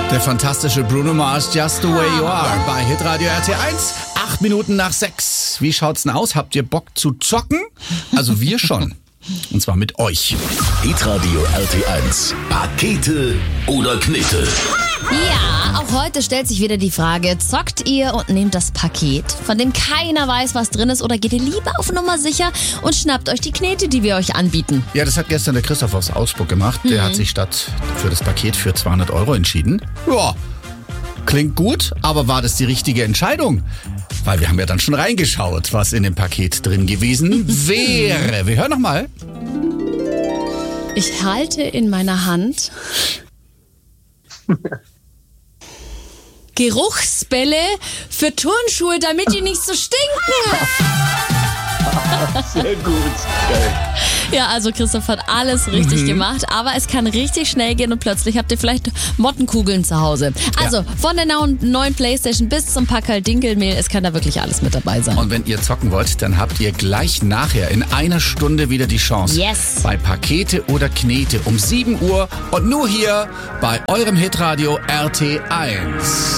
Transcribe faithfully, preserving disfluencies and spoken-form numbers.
Der fantastische Bruno Mars, Just the Way You Are, bei Hitradio R T eins. Acht Minuten nach sechs. Wie schaut's denn aus? Habt ihr Bock zu zocken? Also wir schon. Und zwar mit euch. Hitradio R T eins. Pakete oder Knete? Ja, auch heute stellt sich wieder die Frage, zockt ihr und nehmt das Paket, von dem keiner weiß, was drin ist, oder geht ihr lieber auf Nummer sicher und schnappt euch die Knete, die wir euch anbieten? Ja, das hat gestern der Christoph aus Augsburg gemacht. Der Mhm. hat sich statt für das Paket für zweihundert Euro entschieden. Ja, klingt gut, aber war das die richtige Entscheidung? Weil wir haben ja dann schon reingeschaut, was in dem Paket drin gewesen wäre. Wir hören noch mal. Ich halte in meiner Hand Geruchsbälle für Turnschuhe, damit die nicht so stinken. Sehr gut. Geil. Ja, also Christoph hat alles richtig Mhm. gemacht, aber es kann richtig schnell gehen und plötzlich habt ihr vielleicht Mottenkugeln zu Hause. Also Ja. von der neuen Playstation bis zum Packerl Dinkelmehl, es kann da wirklich alles mit dabei sein. Und wenn ihr zocken wollt, dann habt ihr gleich nachher in einer Stunde wieder die Chance. Yes. Bei Pakete oder Knete um sieben Uhr und nur hier bei eurem Hitradio R T eins.